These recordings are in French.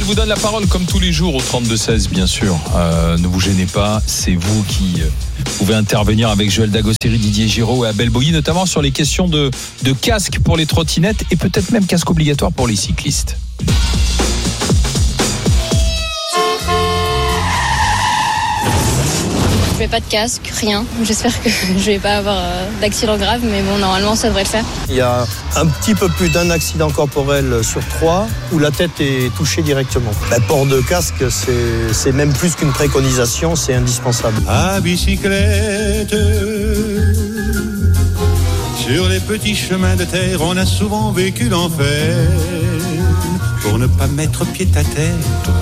vous donne la parole comme tous les jours au 32-16, bien sûr. Ne vous gênez pas, c'est vous qui pouvez intervenir avec Joël Dagosseri, Didier Giraud et Abel Boilly, notamment sur les questions de casque pour les trottinettes et peut-être même casque obligatoire pour les cyclistes. Je mets pas de casque, rien. J'espère que je vais pas avoir d'accident grave, mais bon, normalement, ça devrait le faire. Il y a un petit peu plus d'un accident corporel sur 3 où la tête est touchée directement. Le port de casque, c'est même plus qu'une préconisation, c'est indispensable. À bicyclette, sur les petits chemins de terre, on a souvent vécu l'enfer. Pour ne pas mettre pied à terre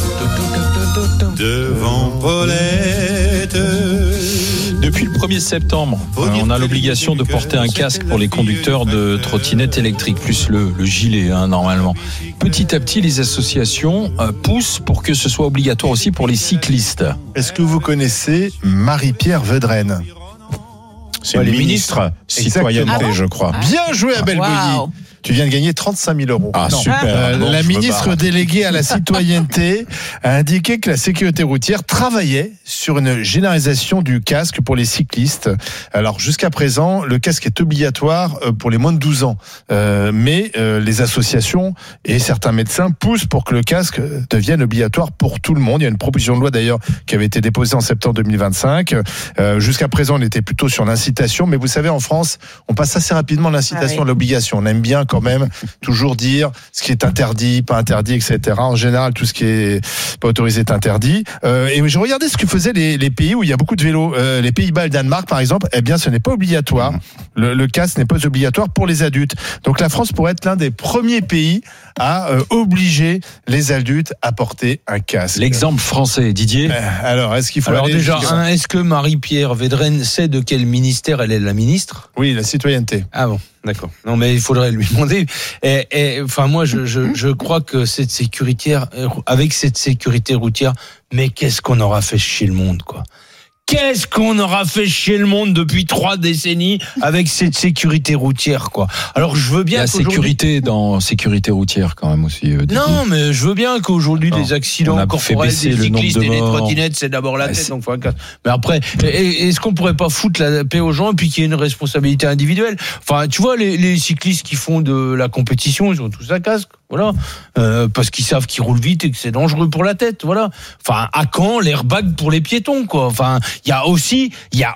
devant Paulette. Depuis le 1er septembre, on a l'obligation de porter un casque pour les conducteurs de trottinettes électriques, plus le gilet, normalement. Petit à petit, les associations poussent pour que ce soit obligatoire aussi pour les cyclistes. Est-ce que vous connaissez Marie-Pierre Vedrenne ? C'est le ministre citoyenneté, je crois. Bien joué, Abel Boilly. Tu viens de gagner 35 000 euros. Ah, super. La ministre déléguée à la citoyenneté a indiqué que la sécurité routière travaillait sur une généralisation du casque pour les cyclistes. Alors, jusqu'à présent, le casque est obligatoire pour les moins de 12 ans. Mais les associations et certains médecins poussent pour que le casque devienne obligatoire pour tout le monde. Il y a une proposition de loi, d'ailleurs, qui avait été déposée en septembre 2025. Jusqu'à présent, on était plutôt sur l'incitation. Mais vous savez, en France, on passe assez rapidement de l'incitation à l'obligation. On aime bien quand même toujours dire ce qui est interdit, pas interdit, etc. En général, tout ce qui est pas autorisé est interdit. Et je regardais ce que faisaient les pays où il y a beaucoup de vélos. Les Pays-Bas et le Danemark, par exemple, eh bien, ce n'est pas obligatoire. Le casque n'est pas obligatoire pour les adultes. Donc la France pourrait être l'un des premiers pays à obliger les adultes à porter un casque. L'exemple français, Didier. Alors, est-ce qu'il faut Alors aller déjà, jusqu'à... est-ce que Marie-Pierre Vedrenne sait de quel ministère elle est la ministre ? Oui, la citoyenneté. Ah bon, d'accord. Non, mais il faudrait lui demander. Enfin, moi, je crois que avec cette sécurité routière, mais qu'est-ce qu'on aura fait chier le monde, quoi. Qu'est-ce qu'on aura fait chier le monde depuis 3 décennies avec cette sécurité routière, quoi. Alors je veux bien la sécurité dans sécurité routière quand même aussi. Non, mais je veux bien qu'aujourd'hui les accidents corporels des cyclistes et des trottinettes, c'est d'abord la tête, donc faut un casque. Mais après, est-ce qu'on pourrait pas foutre la paix aux gens et puis qu'il y ait une responsabilité individuelle ? Enfin, tu vois, les cyclistes qui font de la compétition, ils ont tous un casque. Voilà, parce qu'ils savent qu'ils roulent vite et que c'est dangereux pour la tête. Voilà. Enfin, à quand l'airbag pour les piétons, quoi. Enfin, il y a aussi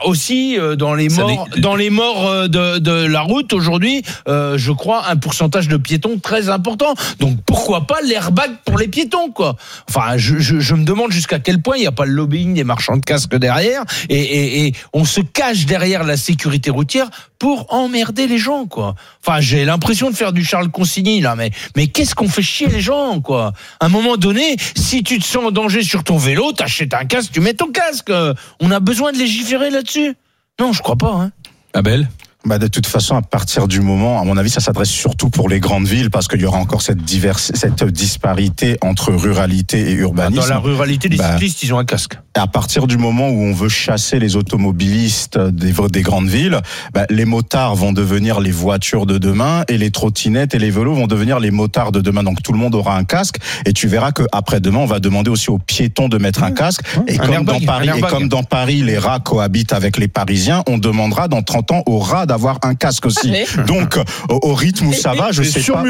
dans les morts de la route aujourd'hui, je crois un pourcentage de piétons très important. Donc pourquoi pas l'airbag pour les piétons, quoi. Enfin, je me demande jusqu'à quel point il n'y a pas le lobbying des marchands de casques derrière et on se cache derrière la sécurité routière pour emmerder les gens, quoi. Enfin, j'ai l'impression de faire du Charles Consigny là, mais qu'est-ce qu'on fait chier les gens, quoi. À un moment donné, si tu te sens en danger sur ton vélo, t'achètes un casque, tu mets ton casque. On a besoin de légiférer là-dessus ? Non, je crois pas, hein. Abel ? De toute façon, à partir du moment, à mon avis, ça s'adresse surtout pour les grandes villes parce qu'il y aura encore cette disparité entre ruralité et urbanisme. Dans la ruralité, les cyclistes, ils ont un casque. À partir du moment où on veut chasser les automobilistes des grandes villes, les motards vont devenir les voitures de demain et les trottinettes et les vélos vont devenir les motards de demain. Donc tout le monde aura un casque et tu verras que après demain, on va demander aussi aux piétons de mettre un casque. Et comme dans Paris, les rats cohabitent avec les Parisiens, on demandera dans 30 ans aux rats d'avoir un casque aussi. Donc au rythme où ça va, je sais pas.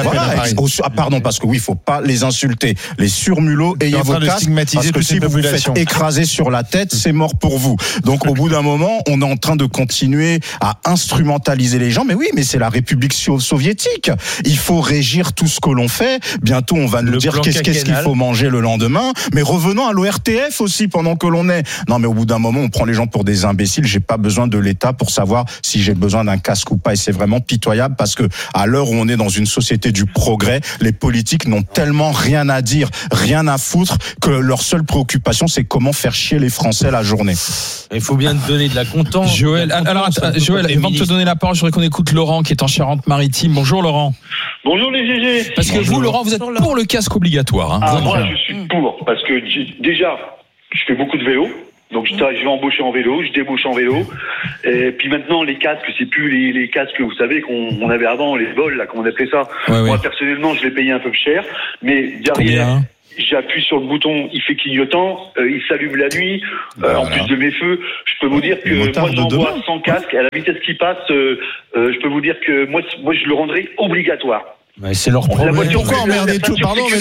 Pardon, parce que oui, il faut pas les insulter. Les surmulots, ayez vos casques parce que si vous vous faites écrasé sur la tête, c'est mort pour vous. Donc au bout d'un moment, on est en train de continuer à instrumentaliser les gens. Mais oui, mais c'est la République soviétique. Il faut régir tout ce que l'on fait. Bientôt, on va nous dire qu'est-ce qu'il faut manger le lendemain. Mais revenons à l'ORTF aussi pendant que l'on est. Non, mais au bout d'un moment, on prend les gens pour des imbéciles. J'ai pas besoin de l'État pour savoir si j'ai besoin d'un casque ou pas. Et c'est vraiment pitoyable parce que à l'heure où on est dans une société du progrès, les politiques n'ont tellement rien à dire, rien à foutre que leur seule préoccupation, c'est comment faire chier les Français la journée. Il faut bien te donner de la contente. Joël, avant de te donner la parole, je voudrais qu'on écoute Laurent qui est en Charente-Maritime. Bonjour Laurent. Bonjour les GG. Parce que vous, Laurent, vous êtes pour le casque obligatoire. Hein. Moi, je suis pour. Parce que déjà, je fais beaucoup de vélo. Donc je vais embaucher en vélo, je débauche en vélo. Et puis maintenant, les casques, c'est plus les casques, vous savez, qu'on avait avant, les vols, là, comment on appelait ça. Ouais, moi, personnellement, je l'ai payé un peu cher. Mais derrière... j'appuie sur le bouton, il fait clignotant, il s'allume la nuit, en plus de mes feux. Je peux vous dire que moi j'envoie sans casque, à la vitesse qui passe, je peux vous dire que moi je le rendrai obligatoire. Mais c'est leur problème. Pourquoi emmerder tout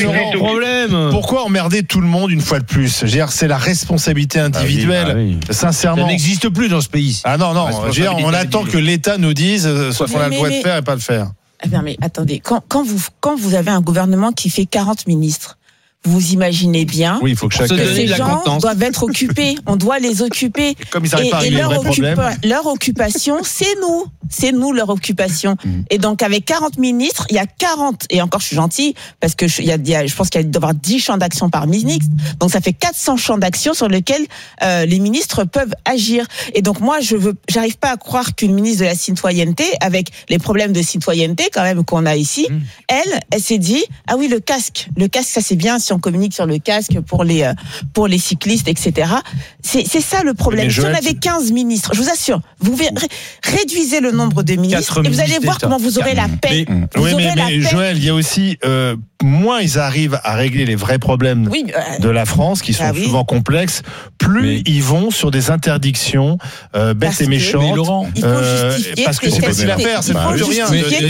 Pourquoi emmerder tout le monde une fois de plus? Je veux dire, c'est la responsabilité individuelle. Sincèrement. Ça n'existe plus dans ce pays. Ah non, je veux dire, on attend que l'État nous dise ce qu'on a le droit de faire et pas de faire. Non mais attendez, quand vous avez un gouvernement qui fait 40 ministres, vous imaginez bien il faut que ces gens doivent être occupés. On doit les occuper. Comme ils n'arrivent pas à régler les vrais problèmes. Leur occupation, c'est nous. C'est nous leur occupation. Et donc avec 40 ministres, il y a 40, et encore je suis gentille, parce que je pense qu'il y a d'avoir 10 champs d'action par ministre. Donc ça fait 400 champs d'action sur lesquels les ministres peuvent agir. Et donc moi, j'arrive pas à croire qu'une ministre de la citoyenneté, avec les problèmes de citoyenneté quand même qu'on a ici, elle s'est dit, ah oui, le casque ça c'est bien si on communique sur le casque pour les cyclistes, etc. C'est ça le problème. Si on avait 15 ministres, je vous assure, vous réduisez le nombre de ministres et vous allez voir comment vous aurez la paix. Mais Joël, il y a aussi moins ils arrivent à régler les vrais problèmes de la France, qui sont souvent complexes, plus ils vont sur des interdictions bêtes et méchantes. Mais Laurent, il faut justifier parce que c'est facile à faire, c'est plus rien.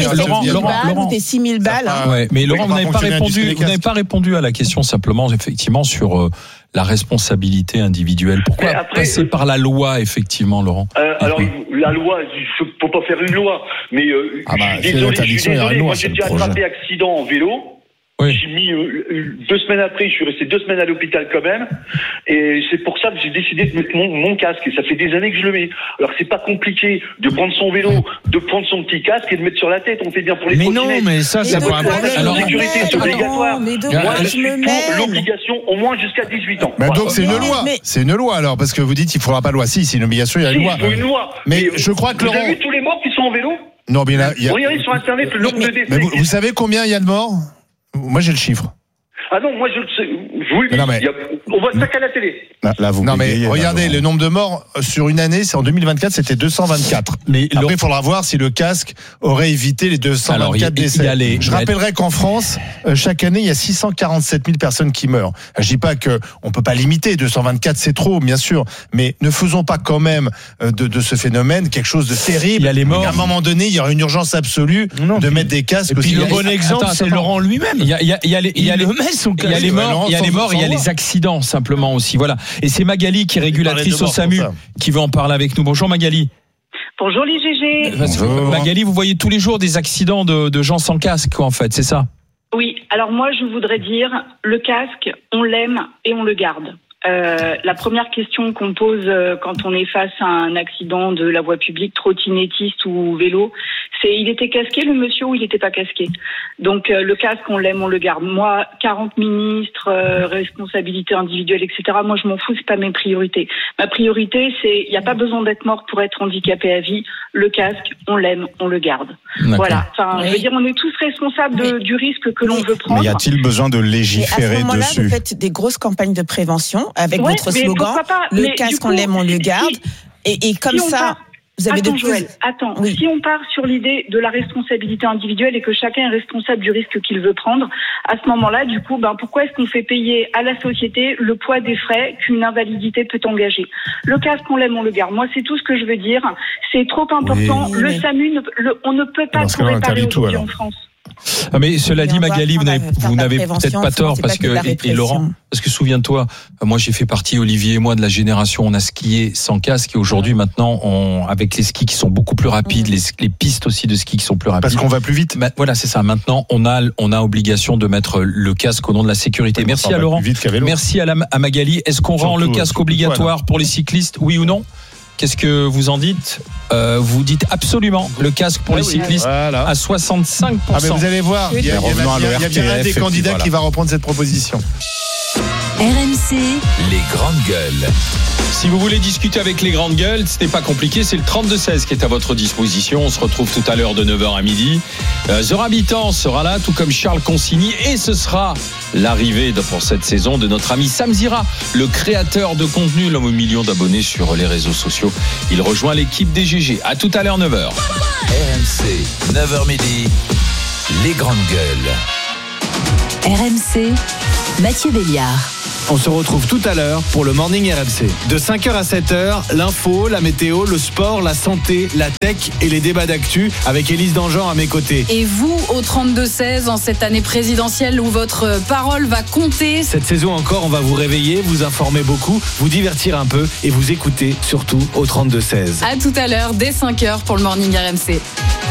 Laurent, des 6 000 balles. Mais Laurent, vous n'avez pas répondu à la question simplement, effectivement, sur la responsabilité individuelle. Pourquoi passer par la loi, effectivement, Laurent? Alors, la loi, il ne faut pas faire une loi, mais je suis désolé, moi j'ai déjà attrapé accident en vélo. J'ai mis 2 semaines après, je suis resté 2 semaines à l'hôpital quand même, et c'est pour ça que j'ai décidé de mettre mon casque, et ça fait des années que je le mets. Alors c'est pas compliqué de prendre son vélo, de prendre son petit casque et de mettre sur la tête, on fait bien pour les trottinettes. Mais non, mais ça c'est pas un problème. Alors, la sécurité, c'est obligatoire. Moi, je suis pour l'obligation au moins jusqu'à 18 ans. Donc c'est une loi. C'est une loi alors, parce que vous dites qu'il ne faudra pas de loi. Si, c'est une obligation, il y a une loi. Il faut une loi. Mais je crois que Laurent... Vous avez vu tous les morts qui sont en vélo? Non, mais là, regardez sur Internet le nombre de décès. Mais vous savez combien il y a de morts? Moi j'ai le chiffre. Ah non, moi je le sais. Je vous le dis. On voit ça qu'à la télé. Là, vous regardez, le nombre de morts sur une année, c'est en 2024, c'était 224. Mais après, il faudra voir si le casque aurait évité les 224 décès. Je rappellerai qu'en France, chaque année, il y a 647 000 personnes qui meurent. Je dis pas que on peut pas limiter, 224 c'est trop, bien sûr, mais ne faisons pas quand même de ce phénomène quelque chose de terrible. Il y a les morts. À un moment donné, il y aura une urgence absolue de mettre des casques. Et puis le bon exemple, c'est Laurent lui-même. Il y a les morts, il y a les accidents simplement aussi. Voilà. Et c'est Magali qui est régulatrice au SAMU qui veut en parler avec nous. Bonjour Magali. Bonjour les GG. Magali, vous voyez tous les jours des accidents de gens sans casque, en fait, c'est ça? Oui. Alors moi, je voudrais dire, le casque, on l'aime et on le garde. La première question qu'on pose quand on est face à un accident de la voie publique, trottinettiste ou vélo, c'est il était casqué le monsieur ou il n'était pas casqué. Donc le casque, on l'aime, on le garde. Moi, 40 ministres, responsabilité individuelle, etc. Moi, je m'en fous, c'est pas mes priorités. Ma priorité, c'est il n'y a pas besoin d'être mort pour être handicapé à vie. Le casque, on l'aime, on le garde. D'accord. Voilà. Enfin, je veux dire, on est tous responsables du risque que l'on veut prendre. Mais y a-t-il besoin de légiférer dessus? À ce moment-là, vous faites des grosses campagnes de prévention avec votre slogan, le casque, on l'aime, on le garde. Et comme ça, vous avez Joël, si on part sur l'idée de la responsabilité individuelle et que chacun est responsable du risque qu'il veut prendre, à ce moment-là, du coup, pourquoi est-ce qu'on fait payer à la société le poids des frais qu'une invalidité peut engager? Le casque, on l'aime, on le garde. Moi, c'est tout ce que je veux dire. C'est trop important. Le SAMU, on ne peut pas tout réparer aujourd'hui en France. Mais cela dit, Magali, vous n'avez peut-être pas tort parce que, et Laurent, parce que souviens-toi, moi j'ai fait partie, Olivier et moi, de la génération, on a skié sans casque et aujourd'hui, maintenant, avec les skis qui sont beaucoup plus rapides, les pistes aussi de ski qui sont plus rapides. Parce qu'on va plus vite. Voilà, c'est ça. Maintenant, on a obligation de mettre le casque au nom de la sécurité. Merci à Laurent. Merci à Magali. Est-ce qu'on rend le casque obligatoire pour les cyclistes, oui ou non? Qu'est-ce que vous en dites? Vous dites absolument le casque pour les cyclistes à 65%. Ah mais vous allez voir, il y a bien un des candidats qui va reprendre cette proposition. RMC, les grandes gueules. Si vous voulez discuter avec les grandes gueules, ce n'est pas compliqué, c'est le 32-16 qui est à votre disposition. On se retrouve tout à l'heure de 9h à midi. The Rabitan sera là, tout comme Charles Consigny, et ce sera l'arrivée pour cette saison de notre ami Sam Zira, le créateur de contenu, l'homme aux millions d'abonnés sur les réseaux sociaux. Il rejoint l'équipe des GG. À tout à l'heure, 9h. RMC, 9h midi, les grandes gueules. RMC, Mathieu Béliard. On se retrouve tout à l'heure pour le Morning RMC. De 5h à 7h, l'info, la météo, le sport, la santé, la tech et les débats d'actu avec Élise Dangean à mes côtés. Et vous, au 32-16, en cette année présidentielle où votre parole va compter. Cette saison encore, on va vous réveiller, vous informer beaucoup, vous divertir un peu et vous écouter surtout au 32-16. À tout à l'heure, dès 5h pour le Morning RMC.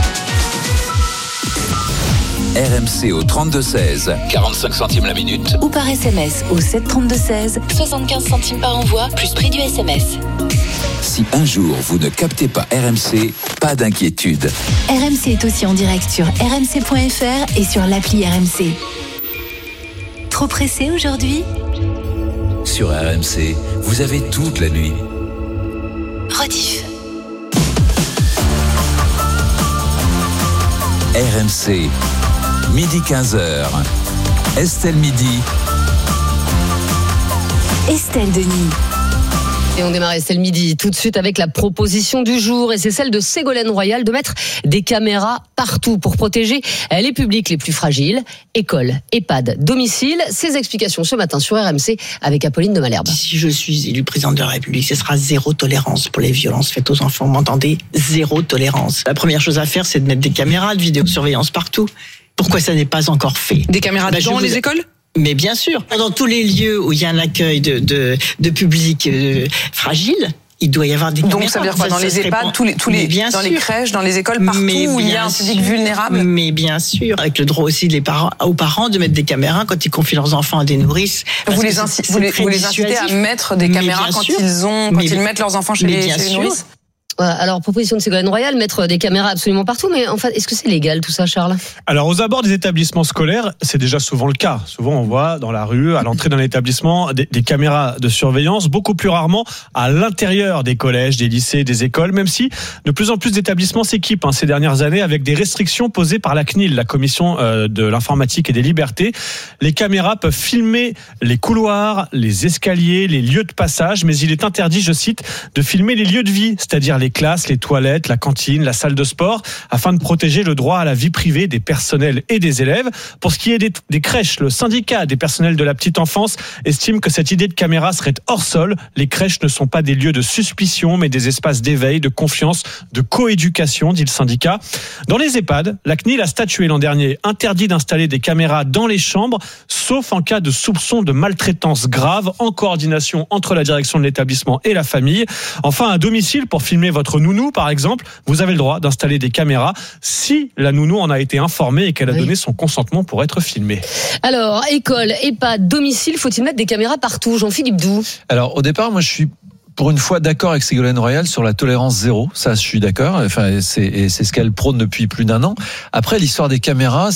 RMC au 32-16, 45 centimes la minute. Ou par SMS au 732-16, 75 centimes par envoi, plus prix du SMS. Si un jour vous ne captez pas RMC, pas d'inquiétude. RMC est aussi en direct sur rmc.fr et sur l'appli RMC. Trop pressé aujourd'hui ? Sur RMC, vous avez toute la nuit. Rediff. RMC, midi 15h. Estelle Midi. Estelle Denis. Et on démarre Estelle Midi tout de suite avec la proposition du jour, et c'est celle de Ségolène Royal de mettre des caméras partout pour protéger les publics les plus fragiles, écoles, EHPAD, domicile. Ces explications ce matin sur RMC avec Apolline de Malherbe. Si je suis élue présidente de la République, ce sera zéro tolérance pour les violences faites aux enfants. Vous m'entendez ? Zéro tolérance. La première chose à faire, c'est de mettre des caméras de vidéosurveillance partout. Pourquoi ça n'est pas encore fait ? Des caméras dans les écoles ? Mais bien sûr, dans tous les lieux où il y a un accueil de public fragile, il doit y avoir des caméras. Donc ça veut dire quoi ? Dans les EHPAD, dans les crèches, dans les écoles, partout où il y a un public vulnérable ? Mais bien sûr, avec le droit aussi aux parents de mettre des caméras quand ils confient leurs enfants à des nourrices. Vous les incitez à mettre des caméras quand ils mettent leurs enfants chez les nourrices ? Alors, proposition de Ségolène Royal, mettre des caméras absolument partout, mais en fait, est-ce que c'est légal tout ça, Charles ? Alors, aux abords des établissements scolaires, c'est déjà souvent le cas. Souvent, on voit dans la rue, à l'entrée d'un établissement, des caméras de surveillance, beaucoup plus rarement à l'intérieur des collèges, des lycées, des écoles, même si de plus en plus d'établissements s'équipent ces dernières années avec des restrictions posées par la CNIL, la Commission de l'informatique et des libertés. Les caméras peuvent filmer les couloirs, les escaliers, les lieux de passage, mais il est interdit, je cite, de filmer les lieux de vie, c'est-à-dire les classes, les toilettes, la cantine, la salle de sport, afin de protéger le droit à la vie privée des personnels et des élèves. Pour ce qui est des crèches, le syndicat des personnels de la petite enfance estime que cette idée de caméra serait hors sol. Les crèches ne sont pas des lieux de suspicion, mais des espaces d'éveil, de confiance, de coéducation, dit le syndicat. Dans les EHPAD, la CNIL a statué l'an dernier, interdit d'installer des caméras dans les chambres, sauf en cas de soupçon de maltraitance grave, en coordination entre la direction de l'établissement et la famille. Enfin, à domicile, pour filmer votre nounou, par exemple, vous avez le droit d'installer des caméras si la nounou en a été informée et qu'elle a donné son consentement pour être filmée. Alors, école, EHPAD, domicile, faut-il mettre des caméras partout ? Jean-Philippe Doux. Alors, au départ, moi, je suis pour une fois d'accord avec Ségolène Royal sur la tolérance zéro. Ça, je suis d'accord. Enfin, c'est ce qu'elle prône depuis plus d'un an. Après, l'histoire des caméras,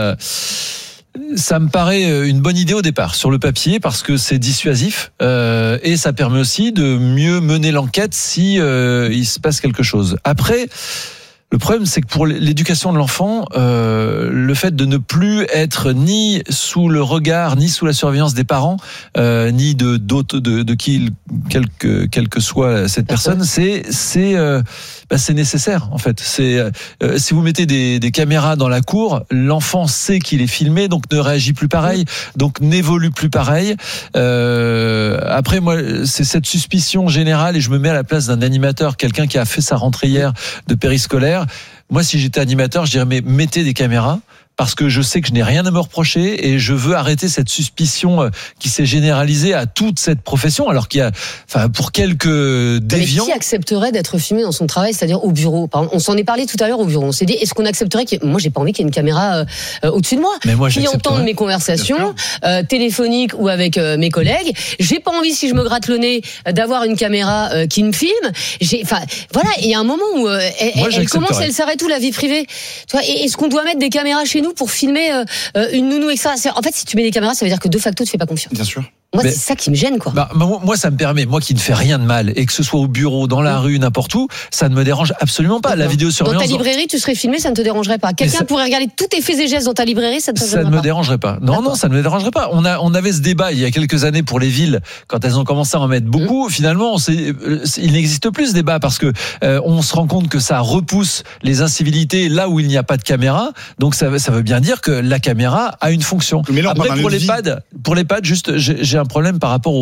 ça me paraît une bonne idée au départ sur le papier parce que c'est dissuasif et ça permet aussi de mieux mener l'enquête si il se passe quelque chose. Après, le problème, c'est que pour l'éducation de l'enfant, le fait de ne plus être ni sous le regard, ni sous la surveillance des parents, ni de qui, quelle que soit cette personne, c'est nécessaire en fait. Si vous mettez des caméras dans la cour, l'enfant sait qu'il est filmé, donc ne réagit plus pareil, donc n'évolue plus pareil. Après, moi, c'est cette suspicion générale, et je me mets à la place d'un animateur, quelqu'un qui a fait sa rentrée hier de périscolaire. Moi, si j'étais animateur, je dirais mais mettez des caméras. Parce que je sais que je n'ai rien à me reprocher et je veux arrêter cette suspicion qui s'est généralisée à toute cette profession, alors qu'il y a, pour quelques déviants. Mais qui accepterait d'être filmé dans son travail, c'est-à-dire au bureau ? On s'en est parlé tout à l'heure au bureau. On s'est dit, est-ce qu'on accepterait moi, j'ai pas envie qu'il y ait une caméra au-dessus de moi, qui entende mes conversations téléphoniques ou avec mes collègues. J'ai pas envie, si je me gratte le nez, d'avoir une caméra qui me filme. Voilà, il y a un moment où elle commence, elle s'arrête où la vie privée ? Tu vois, est-ce qu'on doit mettre des caméras chez nous pour filmer une nounou, etc. En fait, si tu mets des caméras, ça veut dire que de facto, tu fais pas confiance. Bien sûr. Moi, c'est ça qui me gêne, quoi. Moi, ça me permet, moi qui ne fais rien de mal, et que ce soit au bureau, dans la rue, n'importe où, ça ne me dérange absolument pas. La vidéosurveillance. Dans ta librairie, tu serais filmé, ça ne te dérangerait pas. Quelqu'un pourrait regarder tous tes faits et gestes dans ta librairie, ça ne me dérangerait pas. Non, ça ne me dérangerait pas. On avait ce débat il y a quelques années pour les villes, quand elles ont commencé à en mettre beaucoup. Finalement, il n'existe plus ce débat parce que on se rend compte que ça repousse les incivilités là où il n'y a pas de caméra. Donc ça veut bien dire que la caméra a une fonction. Mais là, après, pour l'EHPAD, juste, j'ai un problème par rapport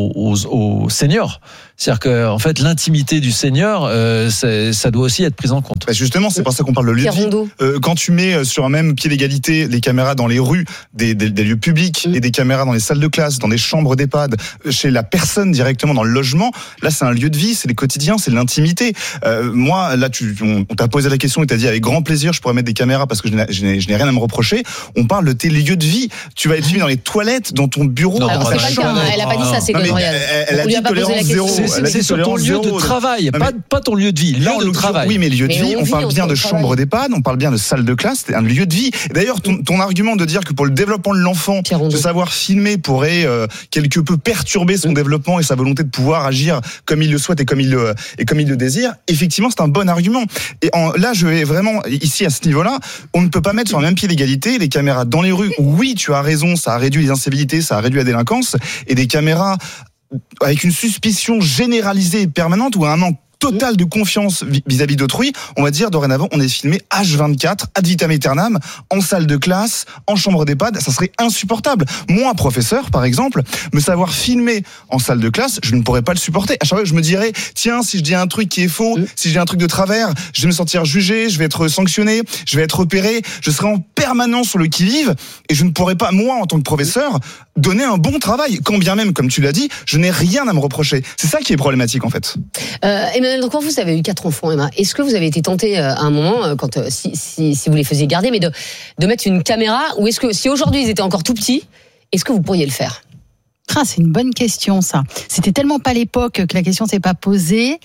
aux seniors. C'est-à-dire que, en fait, l'intimité du senior, ça doit aussi être pris en compte. Justement, c'est pour ça qu'on parle de lieu de vie. Quand tu mets sur un même pied d'égalité les caméras dans les rues, des lieux publics et des caméras dans les salles de classe, dans des chambres d'EHPAD, chez la personne directement dans le logement, là, c'est un lieu de vie, c'est les quotidiens, c'est l'intimité. Moi, là, on t'a posé la question et t'as dit avec grand plaisir, je pourrais mettre des caméras parce que je n'ai rien à me reprocher. On parle de tes lieux de vie. Tu vas être filmé dans les toilettes, dans ton bureau. Non, c'est pas le cas. Elle a pas dit ça, c'est Elle a dit tolérance zéro. C'est sur ton lieu de travail, pas ton lieu de vie. Lieu de travail. Oui, mais lieu de vie, on parle bien de chambre d'EHPAD, on parle bien de salle de classe, c'est un lieu de vie. D'ailleurs, ton argument de dire que pour le développement de l'enfant, de savoir filmer pourrait quelque peu perturber son développement et sa volonté de pouvoir agir comme il le souhaite et comme il le désire, effectivement, c'est un bon argument. Et là, je vais vraiment, ici, à ce niveau-là, on ne peut pas mettre sur le même pied d'égalité les caméras dans les rues. Oui, tu as raison, ça a réduit les incivilités, ça a réduit la délinquance, et des caméras avec une suspicion généralisée et permanente ou un manque total de confiance vis-à-vis d'autrui, on va dire dorénavant on est filmé H24 ad vitam aeternam en salle de classe, en chambre d'EHPAD, ça serait insupportable. Moi, professeur par exemple, me savoir filmer en salle de classe, je ne pourrais pas le supporter. À chaque fois je me dirais tiens, si je dis un truc qui est faux, si je dis un truc de travers, je vais me sentir jugé, je vais être sanctionné, je vais être repéré, je serai en permanence sur le qui-vive et je ne pourrais pas, moi en tant que professeur, donner un bon travail, quand bien même, comme tu l'as dit, je n'ai rien à me reprocher. C'est ça qui est problématique en fait. Emmanuel, donc quand vous avez eu 4 enfants, Emma, est-ce que vous avez été tenté à un moment, quand si vous les faisiez garder, mais de mettre une caméra, ou est-ce que si aujourd'hui ils étaient encore tout petits, est-ce que vous pourriez le faire? C'est une bonne question, ça. C'était tellement pas l'époque que la question s'est pas posée.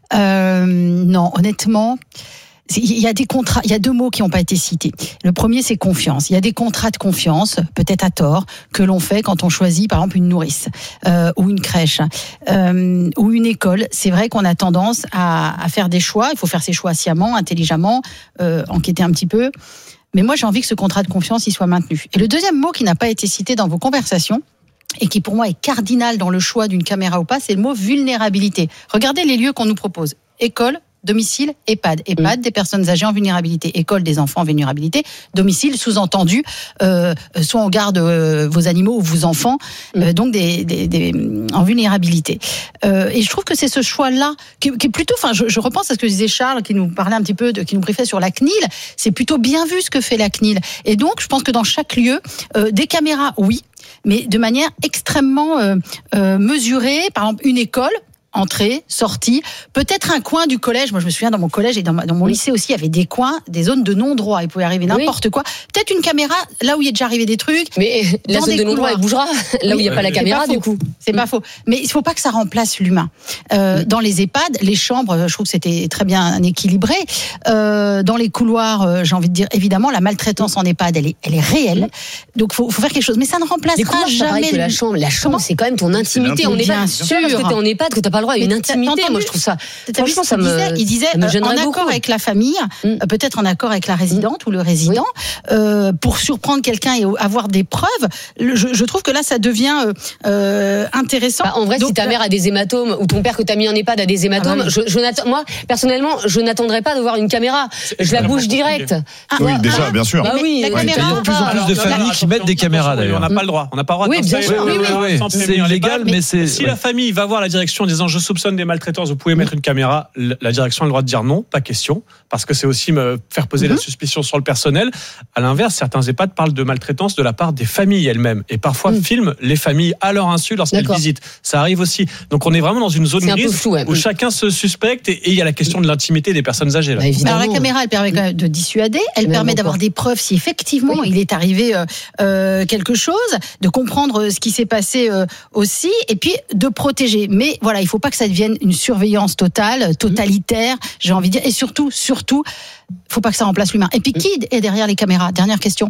Non, honnêtement. Il y a des contrats, il y a 2 mots qui n'ont pas été cités. Le premier, c'est confiance. Il y a des contrats de confiance, peut-être à tort, que l'on fait quand on choisit, par exemple, une nourrice ou une crèche ou une école. C'est vrai qu'on a tendance à faire des choix. Il faut faire ses choix sciemment, intelligemment, enquêter un petit peu. Mais moi, j'ai envie que ce contrat de confiance, il soit maintenu. Et le deuxième mot qui n'a pas été cité dans vos conversations, et qui pour moi est cardinal dans le choix d'une caméra ou pas, c'est le mot vulnérabilité. Regardez les lieux qu'on nous propose. École, domicile, EHPAD. EHPAD, des personnes âgées en vulnérabilité. École, des enfants en vulnérabilité. Domicile, sous-entendu, soit on garde vos animaux ou vos enfants, donc en vulnérabilité. Et je trouve que c'est ce choix-là qui est plutôt, je repense à ce que disait Charles, qui nous parlait un petit peu, qui nous briefait sur la CNIL. C'est plutôt bien vu ce que fait la CNIL. Et donc, je pense que dans chaque lieu, des caméras, oui, mais de manière extrêmement mesurée. Par exemple, une école, entrée, sortie, peut-être un coin du collège. Moi, je me souviens, dans mon collège et dans mon lycée aussi, il y avait des coins, des zones de non-droit. Il pouvait arriver n'importe quoi. Peut-être une caméra, là où il est déjà arrivé des trucs. Mais la zone de non-droit, elle bougera. Là où il n'y a pas la caméra, du coup. C'est pas faux. Mais il ne faut pas que ça remplace l'humain. Dans les EHPAD, les chambres, je trouve que c'était très bien équilibré. Dans les couloirs, j'ai envie de dire, évidemment, la maltraitance en EHPAD, elle est réelle. Donc, faut faire quelque chose. Mais ça ne remplacera jamais la chambre. La chambre, c'est quand même ton intimité. On n'est pas sûr parce que t'es en EHPAD que t'as pas le droit à une intimité. Moi, je trouve ça. Franchement, il disait en accord avec la famille, peut-être en accord avec la résidente ou le résident, pour surprendre quelqu'un et avoir des preuves. Je trouve que là, ça devient intéressant. En vrai, si ta mère a des hématomes ou ton père que t'as mis en EHPAD a des hématomes, moi, personnellement, je n'attendrai pas de voir une caméra. Je la bouge direct. Oui, déjà, bien sûr. Il y a de plus en plus de familles qui mettent des caméras d'ailleurs. On n'a pas le droit. On n'a pas le droit. Oui, bien sûr. C'est illégal, mais c'est. Si la famille va voir la direction en disant je soupçonne des maltraitances, vous pouvez mettre une caméra, la direction a le droit de dire non, pas question, parce que c'est aussi me faire poser la suspicion sur le personnel. À l'inverse, certains EHPAD parlent de maltraitance de la part des familles elles-mêmes et parfois filment les familles à leur insu lorsqu'elles visitent. Ça arrive aussi. Donc on est vraiment dans une zone grise où chacun se suspecte et il y a la question de l'intimité des personnes âgées. Là. Alors la caméra, elle permet quand même de dissuader, elle permet d'avoir des preuves si effectivement il est arrivé quelque chose, de comprendre ce qui s'est passé aussi et puis de protéger. Mais voilà, il ne faut pas que ça devienne une surveillance totale, totalitaire, j'ai envie de dire. Et surtout, il ne faut pas que ça remplace l'humain. Et puis, qui est derrière les caméras ? Dernière question.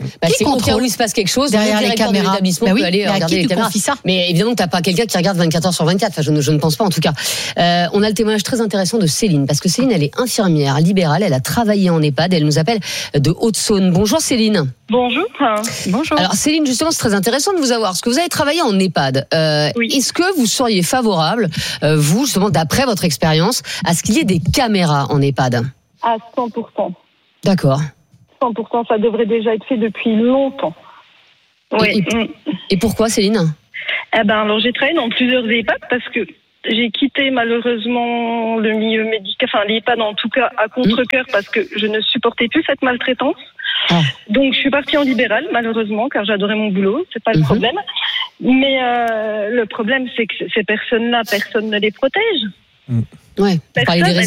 C'est au cas où il se passe quelque chose, derrière les caméras. De l'établissement peut aller regarder les caméras. Mais évidemment, t'as pas quelqu'un qui regarde 24 heures sur 24. Enfin, je ne pense pas en tout cas. On a le témoignage très intéressant de Céline, parce que Céline, elle est infirmière libérale, elle a travaillé en EHPAD, elle nous appelle de Haute-Saône. Bonjour Céline. Bonjour. Bonjour. Alors Céline, justement, c'est très intéressant de vous avoir, parce que vous avez travaillé en EHPAD. Est-ce que vous seriez favorable, vous, justement, d'après votre expérience, à ce qu'il y ait des caméras en EHPAD ? À 100%. D'accord. 100%, ça devrait déjà être fait depuis longtemps. Oui. Et pourquoi, Céline ? Alors j'ai travaillé dans plusieurs EHPAD parce que j'ai quitté malheureusement le milieu médical, enfin l'EHPAD en tout cas à contre-cœur parce que je ne supportais plus cette maltraitance. Donc je suis partie en libéral malheureusement car j'adorais mon boulot, c'est pas le problème. Mais le problème c'est que ces personnes-là, personne ne les protège. Ouais. Vous parlez des